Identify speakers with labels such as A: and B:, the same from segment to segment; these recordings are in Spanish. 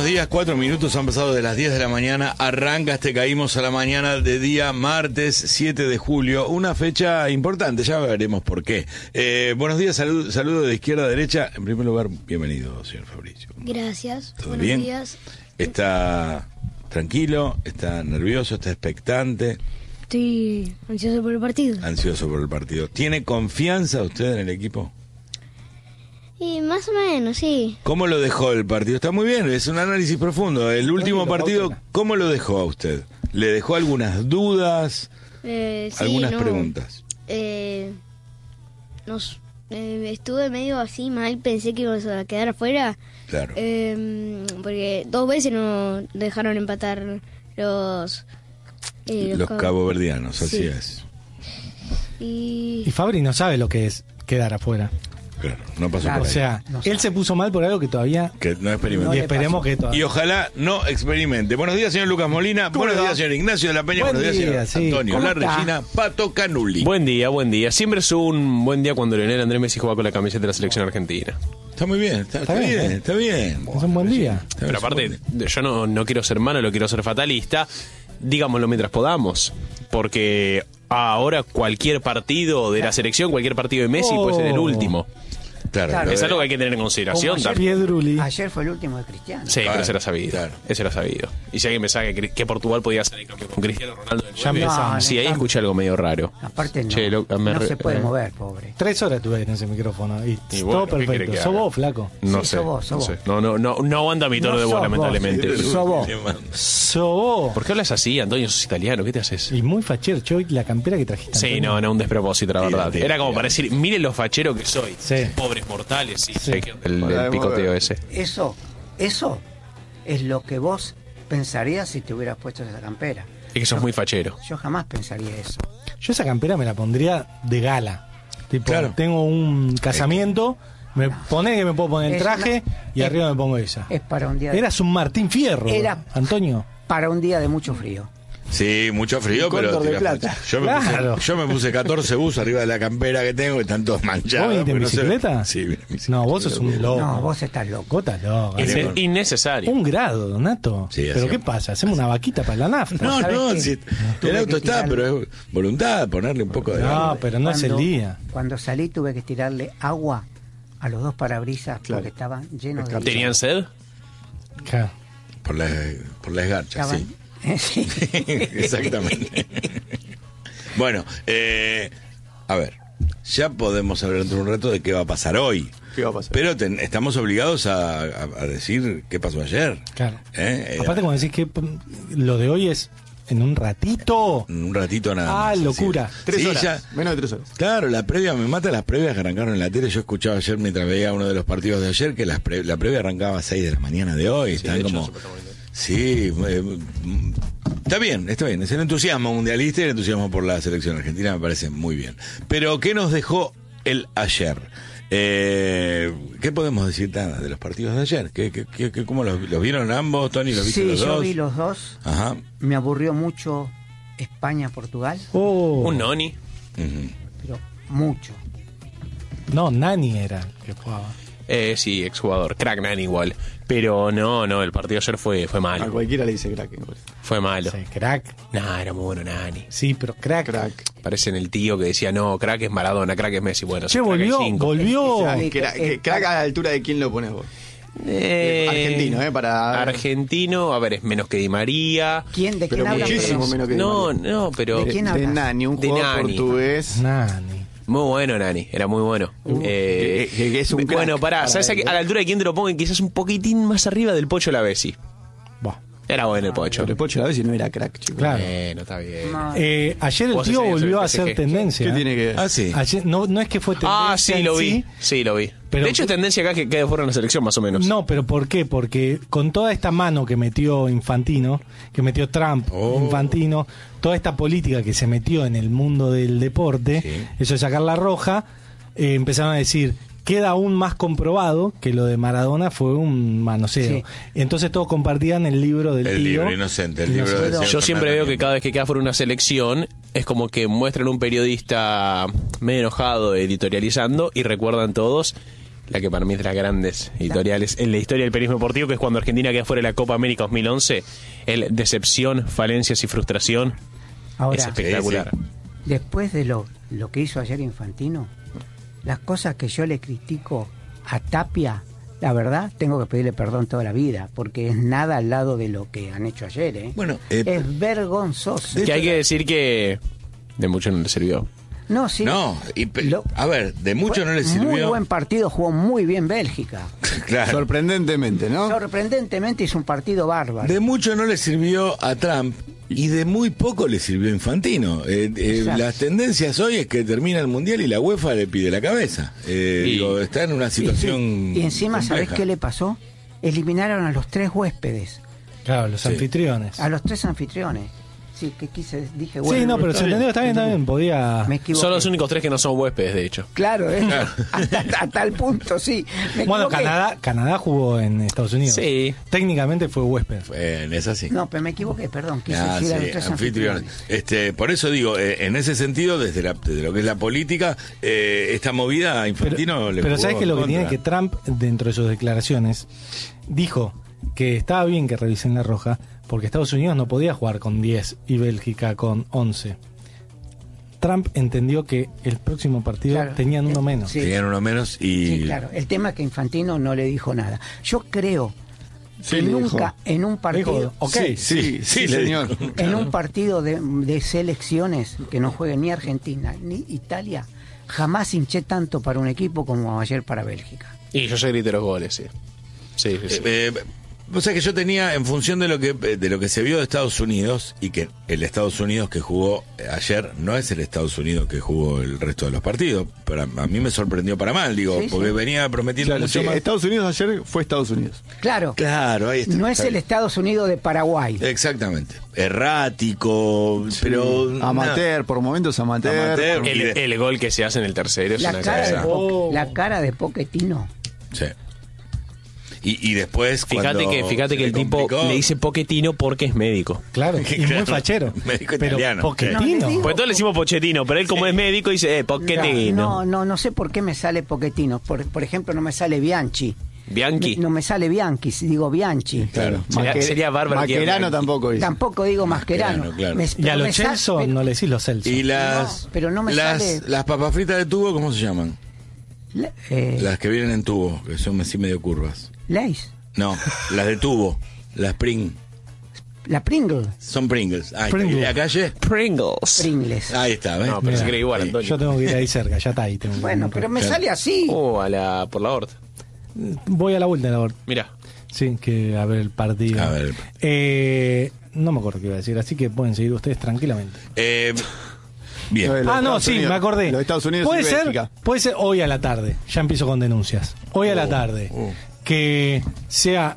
A: días, 4 minutos han pasado de las 10 de la mañana. Arranca este Caímos a la Mañana de día martes 7 de julio. Una fecha importante, ya veremos por qué. Buenos días, saludo de izquierda a derecha. En primer lugar, bienvenido, señor Fabricio.
B: Gracias.
A: ¿Todo
B: Buenos
A: bien?
B: días.
A: ¿Está tranquilo? ¿Está nervioso? ¿Está expectante?
B: Estoy ansioso por el partido.
A: Ansioso por el partido. ¿Tiene confianza usted en el equipo?
B: Y más o menos, sí.
A: ¿Cómo lo dejó el partido? Está muy bien, es un análisis profundo. El último partido, ¿cómo lo dejó a usted? ¿Le dejó algunas dudas?
B: Sí,
A: algunas
B: no.
A: preguntas.
B: Estuve medio así mal, pensé que íbamos a quedar afuera.
A: Claro.
B: Porque 2 veces nos dejaron empatar los
A: caboverdianos, así
B: sí.
A: es.
C: Y Fabri no sabe lo que es quedar afuera.
A: Claro, no pasó
C: O
A: por ahí.
C: sea, él se puso mal por algo que todavía...
A: Que no experimentó.
C: Y esperemos que todavía...
A: Y ojalá no experimente. Buenos días, señor Lucas Molina. Buenos días, señor Ignacio de la Peña.
C: Buen
A: Buenos días,
C: día,
A: señor
C: sí.
A: Antonio
C: ¿Cómo
A: La
C: está?
A: Regina Pato Canuli.
D: Buen día. Siempre es un buen día cuando Lionel Andrés Messi juega con la camiseta de la selección argentina.
A: Está muy bien, está bien,
C: bien,
A: está bien.
C: Es un buen día.
D: Pero aparte, yo no quiero ser malo, lo quiero ser fatalista. Digámoslo mientras podamos. Porque ahora cualquier partido de la selección, cualquier partido de Messi puede ser el último.
A: Claro,
D: Es algo que hay que tener en consideración
E: Como
D: también.
C: Piedruli.
E: Ayer fue el último de Cristiano.
D: Sí,
A: Claro,
D: pero eso era sabido.
A: claro.
D: Eso era sabido. Y si alguien me sabe que Portugal podía salir campeón con Cristiano Ronaldo del
C: Ya
D: 9,
C: empezamos.
D: sí, ahí escuché algo medio raro.
E: Aparte no,
D: Che,
E: no se puede mover, pobre.
C: 3 horas tuve en ese micrófono y
D: Y
C: todo
D: bueno, ¿qué quiere
C: perfecto.
D: que
C: ¿Sos
D: haga?
C: vos, flaco?
D: No
E: Sí,
D: sé.
E: sos vos.
D: No sé. No aguanta mi tono
E: No
D: de voz,
E: sos vos.
D: lamentablemente.
E: Sos vos.
C: ¿Sos vos?
D: ¿Por qué hablas así, Antonio? ¿Sos italiano? ¿Qué te haces?
C: Y muy fachero, che, hoy la campera que trajiste.
D: Sí,
C: Antonio.
D: no, un despropósito, la verdad.
A: Sí,
D: Era como para decir, miren lo fachero que soy.
C: Sí.
D: Pobres mortales, sí.
C: Sí.
D: El picoteo ese.
E: Eso es lo que vos pensarías si te hubieras puesto esa campera.
D: Es que sos muy fachero.
E: Yo jamás pensaría eso.
C: Yo esa campera me la pondría de gala. Tipo,
A: Claro.
C: tengo un casamiento, me pone que me puedo poner el
E: Es
C: traje y arriba me pongo esa.
E: Es para un día de,
C: Eras un Martín Fierro,
E: Era-
C: Antonio.
E: para un día de mucho frío.
A: Sí, mucho frío, pero
F: cóndor de
A: tira
F: plata.
A: facha.
C: Claro.
A: Yo me puse 14 bus arriba de la campera que tengo, que están todos manchados.
C: ¿Vos viniste en
A: porque no sé-
C: bicicleta?
A: Sí, vine en bicicleta.
C: No, vos sos un loco.
E: No, vos estás loco.
C: Vos estás loco.
D: Es
A: Bien.
D: innecesario.
C: 1 grado, Donato.
A: Sí,
C: ¿Pero
A: así-
C: qué pasa? ¿Hacemos una vaquita para la nafta?
A: No,
E: ¿Sabés
A: no,
E: qué?
A: si
E: Tuve
A: el auto
E: que
A: está,
E: tirarle-
A: pero es voluntad, ponerle un poco de...
C: No, pero no es el día.
E: Cuando salí tuve que tirarle agua a los 2 parabrisas porque estaban llenos de...
D: ¿Tenían sed?
C: Claro.
A: Por la esgarcha,
E: Estaban-
A: sí.
E: Sí.
A: Exactamente. Bueno, a ver, ya podemos hablar dentro de un rato de qué va a pasar hoy.
F: ¿Qué va a pasar?
A: Pero estamos obligados a decir qué pasó ayer.
C: Claro.
A: ¿Eh?
C: Aparte, cuando decís que lo de hoy es en un ratito.
A: Un ratito nada
C: Ah,
A: más.
C: locura.
A: así.
F: 3
A: Sí,
F: horas.
A: ya-
F: Menos de 3 horas.
A: Claro, la previa, me mata las previas que arrancaron en la tele. Yo escuchaba ayer mientras veía uno de los partidos de ayer que la previa arrancaba a 6 de la mañana de hoy. Están como... Sí, está bien. Es el entusiasmo mundialista y el entusiasmo por la selección argentina, me parece muy bien. Pero, ¿qué nos dejó el ayer? ¿Qué podemos decir de los partidos de ayer? ¿Cómo los vieron ambos, Tony? ¿Los viste
E: Sí,
A: los
E: yo
A: dos?
E: vi los dos.
A: Ajá.
E: Me aburrió mucho España-Portugal,
C: Oh.
D: Un noni.
A: Ujú.
E: pero mucho.
C: No, Nani era que jugaba.
D: Sí, exjugador. Crack Nani igual. Pero no, el partido ayer fue
F: A
D: malo.
F: cualquiera le dice crack.
D: Fue malo.
C: Sí, crack.
D: Nah, era muy bueno Nani.
C: Sí, pero crack.
F: Crack.
D: Parecen el tío que decía, no, crack es Maradona, crack es Messi. Bueno,
C: Che,
D: sí, crack hay
C: volvió.
D: 5.
C: Volvió.
F: Crack a la altura de quién lo pones vos. Argentino, para...
D: Argentino, a ver, es menos que Di María.
E: ¿Quién? ¿De quién
F: Pero
E: habla?
F: muchísimo
E: Perdón.
F: menos que Di
D: No,
F: María.
D: no, pero
E: ¿De quién
F: De
E: hablas?
F: Nani, un
D: De
F: jugador
D: Nani.
F: portugués.
C: Nani.
D: muy bueno Nani, era muy bueno.
F: que es un crack.
D: Bueno, pará, ¿sabes a la altura de quién te lo pongo? Quizás un poquitín más arriba del Pocho Lavezzi.
C: Buah,
D: Era bueno el Pocho.
F: Pero el Pocho a la vez y no era crack, chico.
C: claro.
D: Bueno, está bien.
E: No,
C: Ayer el
D: Vos
C: tío
D: ese
C: volvió
D: del
C: a hacer
D: PSG.
C: tendencia.
F: ¿Qué
C: ¿eh?
F: tiene que ver?
A: Ah, sí.
C: Ayer, no es que fue tendencia.
D: Ah, sí,
C: en
D: lo vi.
C: sí,
D: Sí, lo vi.
C: Pero-
D: de hecho, es tendencia acá que quede fuera en la selección, más o menos.
C: No, pero ¿por qué? Porque con toda esta mano que metió Infantino, que metió Trump, Infantino, toda esta política que se metió en el mundo del deporte,
A: Sí.
C: eso de sacar la roja, empezaron a decir, queda aún más comprobado que lo de Maradona fue un manoseo.
E: Sí.
C: Entonces todos compartían el libro del
A: El
C: tío.
A: libro inocente, el libro de
C: Inocente.
A: señor
D: Yo siempre
A: Fernando
D: veo que
A: Niembro.
D: cada vez que queda fuera una selección es como que muestran un periodista medio enojado editorializando y recuerdan todos la que para mí es de las grandes editoriales en la historia del periodismo deportivo, que es cuando Argentina queda fuera de la Copa América 2011, el decepción, falencias y frustración.
E: Ahora,
D: Es espectacular.
E: después de lo que hizo ayer Infantino, las cosas que yo le critico a Tapia, la verdad, tengo que pedirle perdón toda la vida, porque es nada al lado de lo que han hecho ayer, ¿eh?
A: Bueno,
E: es vergonzoso.
D: Que hay que decir que de mucho no le sirvió.
E: No, sí.
A: No, a ver, de mucho no le
E: Muy
A: sirvió.
E: buen partido, jugó muy bien Bélgica.
A: Claro.
F: Sorprendentemente, ¿no?
E: Sorprendentemente hizo un partido bárbaro.
A: De mucho no le sirvió a Trump y de muy poco le sirvió a Infantino. Las tendencias hoy es que termina el Mundial y la UEFA le pide la cabeza. Está en una situación
E: Y encima,
A: compleja.
E: ¿sabés qué le pasó? Eliminaron a los 3 huéspedes,
C: Claro, los anfitriones.
E: a los 3 anfitriones. Sí, que dije,
C: Sí, no, pero se entendió, está bien, podía...
E: Me equivoqué.
D: Son los únicos 3 que no son huéspedes, de hecho.
E: Claro, hasta tal punto, sí. Me
C: Bueno,
E: equivoqué.
C: Canadá jugó en Estados Unidos.
D: Sí.
C: Técnicamente fue huésped.
A: En esa sí.
E: No, pero me equivoqué, perdón. Quise
A: Ah,
E: decir a
A: sí,
E: los 3
A: anfitriones.
E: anfitriones.
A: Por eso digo, en ese sentido, desde lo que es la política, esta movida a Infantino le
C: Pero
A: jugó
C: ¿sabes qué?
A: en
C: Lo que
A: contra.
C: tiene que Trump, dentro de sus declaraciones, dijo que estaba bien que revisen la roja, porque Estados Unidos no podía jugar con 10 y Bélgica con 11. Trump entendió que el próximo partido
E: Claro.
C: tenían uno menos.
E: Sí.
A: Tenían uno menos y...
E: Sí, claro. El tema es que Infantino no le dijo nada. Yo creo
F: Sí,
E: que
F: le
E: nunca en un partido...
C: Dijo, ok,
F: Sí,
A: le
F: señor.
A: digo.
E: En un partido de selecciones que no juegue ni Argentina ni Italia, jamás hinché tanto para un equipo como ayer para Bélgica.
D: Y yo ya grité los goles, sí. Sí, sí, sí.
A: O sea que yo tenía, en función de lo que se vio de Estados Unidos, y que el Estados Unidos que jugó ayer no es el Estados Unidos que jugó el resto de los partidos, pero a mí me sorprendió para mal, digo,
E: Sí,
A: porque
E: sí.
A: venía prometiendo
F: Claro,
A: mucho
F: sí,
A: más.
F: Estados Unidos ayer fue Estados Unidos.
E: Claro,
A: Claro, ahí está.
E: no es el Estados Unidos de Paraguay.
A: Exactamente. Errático, pero...
F: Amateur, por momentos amateur.
A: Amateur.
D: El gol que se hace en el tercero es
E: La
D: una
E: cara,
D: cosa.
E: la cara de Pochettino.
A: Sí. Y después
D: Fíjate
A: cuando
D: que el tipo
A: complicó-
D: le dice Pochettino porque es médico.
C: Claro, y
A: Claro,
C: muy fachero.
A: médico
C: Pero
A: italiano.
C: Pochettino.
E: No, le digo-
D: Pues todos le decimos Pochettino, pero él como es médico dice, Pochettino.
E: No sé por qué me sale Pochettino. Por ejemplo, no me sale Bianchi.
D: Bianchi.
E: No me sale Bianchi, digo Bianchi.
A: Claro.
D: Sería bárbaro que
F: Maquerano
D: Bianchi.
F: tampoco dice.
E: Tampoco digo Mascherano.
A: Claro.
C: Y a
E: pero
C: los
E: me sale-
C: Celso
E: pero-
C: no le decís los Celso.
A: Y las,
E: No, pero no me sale-
A: las papas fritas de tubo, ¿cómo se llaman? Las que vienen en tubo, que son así medio curvas.
E: Lays.
A: No, las de tubo, las Pring.
E: La Pringle.
A: Son Pringles. Ah,
C: Pringles.
A: ¿y la calle?
D: Pringles.
E: Pringles.
A: Ahí está, ¿ves?
D: No, pero se
C: Mira,
D: cree igual,
A: ahí.
D: Antonio.
C: Yo tengo que ir ahí cerca, ya está ahí. tengo que
E: Bueno,
C: ir.
E: pero me
A: Claro.
E: sale así.
D: Por la horta.
C: Voy a la vuelta de la hora.
D: Mira.
C: Sí, que a ver el partido.
A: A ver.
C: No me acuerdo qué iba a decir, así que pueden seguir ustedes tranquilamente.
A: Bien.
F: Los
C: Ah, no,
F: Estados
C: sí,
F: Unidos-
C: me acordé.
F: Los Estados Unidos
C: puede
F: y
C: ser,
F: Bélgica.
C: puede ser hoy a la tarde. Ya empiezo con denuncias. Hoy a la tarde. Que sea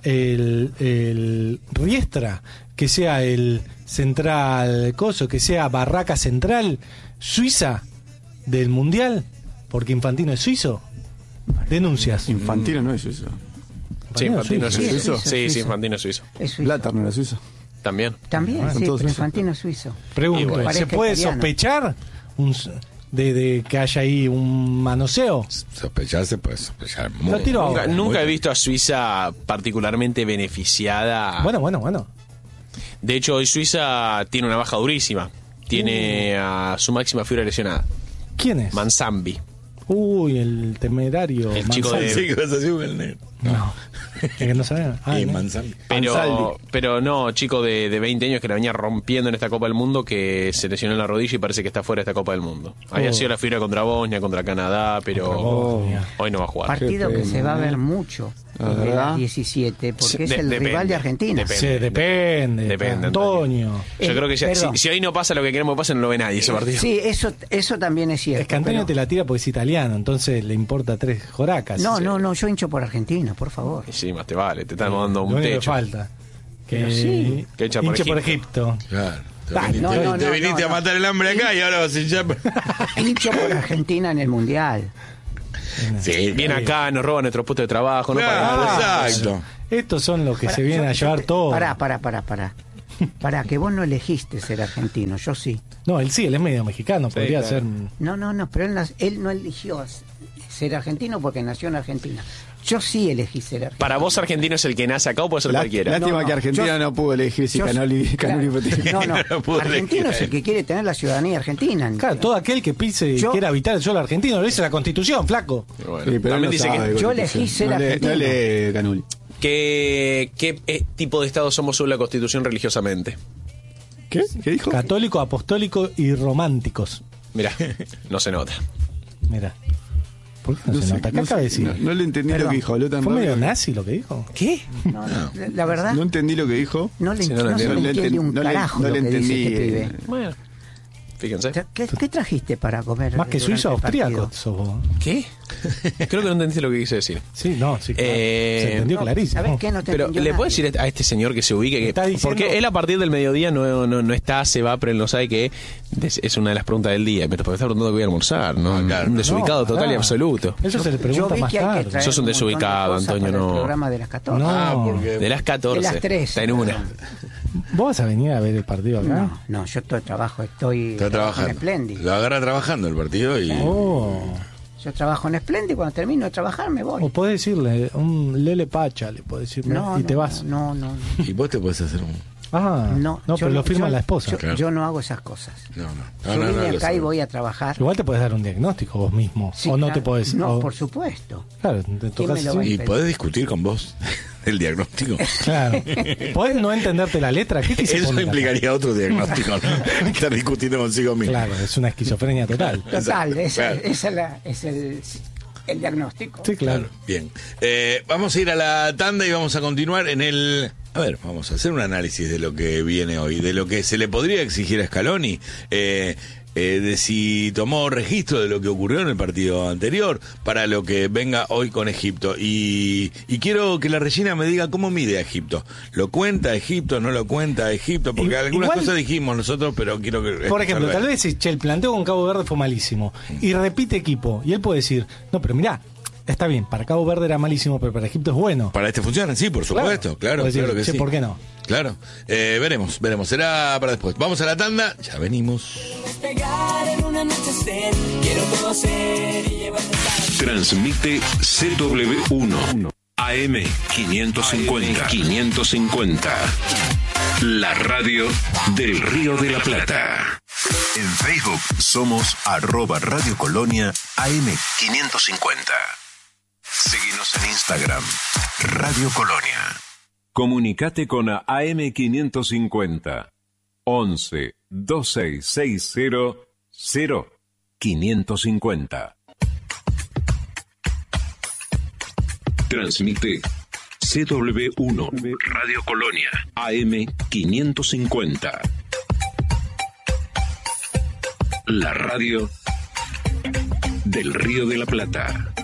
C: el Riestra, que sea el Central Coso, que sea Barraca Central, Suiza del Mundial, porque Infantino es suizo. Denuncias.
F: Infantino no es suizo.
D: Sí, Infantino es
E: Sí, es
D: suizo.
E: suizo,
D: Sí,
E: suizo.
D: Infantino es suizo.
E: Es suizo.
F: Blatter no era suizo.
D: También.
E: También, sí,
F: entonces-
E: pero Infantino es suizo.
C: Pregunto,
D: Igual.
C: ¿se
E: Parezca
C: puede
E: italiano.
C: sospechar de que haya ahí un manoseo?
A: Sospechar se puede sospechar.
C: Lo tiro ahora.
D: Nunca he visto a Suiza particularmente beneficiada.
C: Bueno.
D: De hecho, hoy Suiza tiene una baja durísima. Tiene a su máxima figura lesionada.
C: ¿Quién es?
D: Manzambi.
C: Uy, el temerario.
D: El chico
C: Manzano.
D: de-
A: Sí, que vas a decir un negro.
C: No. ¿Es que no sabía? Ah,
A: Y
C: no.
A: Manzambi.
D: Pero no, chico de 20 años que la venía rompiendo en esta Copa del Mundo, que se lesionó en la rodilla y parece que está fuera de esta Copa del Mundo. Había
C: Oh.
D: sido la figura contra Bosnia, contra Canadá, pero
C: Contra Bosnia.
D: hoy no va a jugar.
E: Partido
F: Qué
E: que
F: pena,
E: se va a
F: ¿no?
E: ver mucho
F: La
E: de
F: verdad.
E: las 17, porque es el
D: Depende.
E: rival de Argentina.
D: Depende.
C: Sí, depende.
D: Depende,
C: Antonio.
D: Yo creo que
E: Perdón.
D: si hoy no pasa lo que queremos que pase, no lo ve nadie ese partido.
E: Sí, eso también es cierto.
C: Es que Antonio
E: pero-
C: te la tira porque es italiano, entonces le importa 3 joracas.
E: No, yo hincho por Argentina, por favor.
D: Y sí, más te vale, te están dando
C: Lo
D: un
C: único que
D: techo.
C: falta. Que
E: Pero sí.
D: Que hincha por
C: hinche por Egipto.
A: Claro. Te
E: Ah,
A: viniste,
E: no,
A: te
E: no,
A: viniste
E: no,
A: a
E: no.
A: matar el hambre acá y ahora vas a hinchar.
E: Hincho por Argentina en el Mundial.
A: Sí,
D: Viene acá, nos roba nuestro puesto de trabajo, no
A: Claro,
D: paga nada.
A: exacto.
C: Estos son los que se vienen a llevar todo.
E: Pará. Para que vos no elegiste ser argentino, yo sí.
C: No, él sí, él es medio mexicano,
D: Sí,
C: podría
D: claro.
C: ser.
E: No, pero él no eligió ser argentino porque nació en Argentina. Yo sí elegí ser argentino.
D: Para vos, argentino es el que nace acá o puede ser cualquiera.
F: Lástima
E: No,
F: que Argentina
E: yo-
F: no pudo elegir si
E: yo-
F: Canoli
E: claro.
F: fue-
A: No pudo
E: Argentino
A: elegir
E: es
A: a
E: el que quiere tener la ciudadanía argentina.
C: Claro, todo aquel que pise y
E: Yo-
C: quiera habitar el suelo argentino, lo dice la Constitución, flaco.
D: Bueno,
F: Sí, pero él
D: también
F: no
D: dice
F: sabe
D: que,
F: de
E: Yo
F: Constitución.
E: elegí ser
F: no
E: argentino.
F: lee Canoli.
D: ¿Qué tipo de Estado somos según la Constitución religiosamente?
F: ¿Qué? ¿Qué dijo?
C: Católico, apostólico y románticos.
D: Mirá, no se nota.
C: Mira. ¿Por qué no, se
F: sé,
C: nota? ¿Qué
F: no
C: acaba de
F: sé,
C: decir?
F: no le entendí lo
E: Perdón.
F: que dijo. Habló tan
C: ¿Fue medio
F: rápido.
C: nazi lo que dijo?
D: ¿Qué?
E: No, la verdad,
F: No entendí lo que dijo.
E: no le
D: Sí, no lo
E: no se le
D: entiendo.
E: entiende un
F: No le-
E: carajo
F: no
E: lo
F: le
E: que dice
F: entendí,
E: este pibe.
D: Bueno, fíjense.
E: ¿Qué trajiste para comer?
C: Más que
E: durante
C: suizo,
E: el
C: austríaco
E: partido?
C: sos vos.
D: ¿Qué? Creo que no entendiste lo que quise decir.
C: Sí, no, sí, claro. Se entendió
E: No,
C: clarísimo.
E: ¿sabés qué? No te
D: Pero
E: entendió
D: le puedo
E: nadie.
D: decir a este señor que se ubique que
C: Está diciendo-
D: porque él a partir del mediodía no está, se va, pero él no sabe que es una de las preguntas del día. Me está preguntando que voy a almorzar, ¿no?
A: Ah, claro.
D: Un desubicado
C: No,
D: total y
C: pará.
D: absoluto.
C: Eso se le
E: Yo
C: pregunta
E: vi
C: más
E: que hay que
C: tarde.
E: traer
D: Sos un
E: montón de
D: desubicado,
E: cosas
D: Antonio,
E: para el
D: no.
E: programa de las 14.
C: No.
A: Ah, porque...
D: De las 14.
E: De las 3.
D: Está en una.
C: ¿Vos vas a venir a ver el partido acá?
E: No, yo estoy
A: Está
E: en
A: trabajando.
E: Splendid.
A: Lo agarra trabajando el partido y...
C: Oh.
E: Yo trabajo en Splendid, cuando termino de trabajar me voy.
C: O podés decirle un Lele Pacha, le podés decir,
E: No,
C: y te vas.
E: No.
A: Y vos te podés hacer un...
C: Ah, no,
E: yo
C: pero lo firma
E: yo-
C: la esposa.
E: Yo,
A: Claro.
E: yo no hago esas cosas.
A: No.
E: Yo vine
A: lo
E: acá y
A: sé.
E: voy a trabajar.
C: Igual te podés dar un diagnóstico vos mismo.
E: Sí,
C: o no
E: claro.
C: te podés.
E: No,
C: o-
E: por supuesto.
C: Claro, te tocas
E: me lo
C: así.
E: va a
A: Y podés discutir con vos el diagnóstico.
C: Claro. ¿Podés no entenderte la letra? ¿Qué quise
A: Eso
C: poner acá?
A: implicaría otro diagnóstico, ¿no? Estar discutiendo consigo mismo.
C: Claro, es una esquizofrenia total.
E: Total,
A: Claro.
E: esa es el diagnóstico.
C: Sí, claro.
A: Bien. Vamos a ir a la tanda y vamos a continuar en el... A ver, vamos a hacer un análisis de lo que viene hoy, de lo que se le podría exigir a Scaloni, de si tomó registro de lo que ocurrió en el partido anterior para lo que venga hoy con Egipto. Y quiero que la Regina me diga cómo mide a Egipto. ¿Lo cuenta Egipto? ¿No lo cuenta Egipto? Porque algunas
C: Igual-
A: cosas dijimos nosotros, pero quiero que...
C: Por ejemplo, tal vez si el planteo con Cabo Verde fue malísimo y repite equipo y él puede decir, no, pero mirá, está bien, para Cabo Verde era malísimo, pero para Egipto es bueno.
A: Para este funciona, sí, por supuesto, claro,
C: Puede decir,
A: claro que
C: che,
A: sí.
C: ¿por qué no?
A: Claro, veremos, será para después. Vamos a la tanda, ya venimos.
G: Despegar en un anochecer, quiero conocer y llevarte a...
H: Transmite CW1 AM 550. La radio del Río de la Plata. En Facebook somos @Radio Colonia AM550. Síguenos en Instagram, Radio Colonia. Comunicate con AM550 11 2660 0550. Transmite CW1 Radio Colonia AM550. La radio del Río de la Plata.